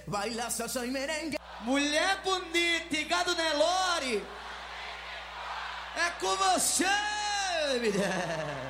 baila salsa e merengue. Mulher bonita e gado Nelore, é com você, mulher.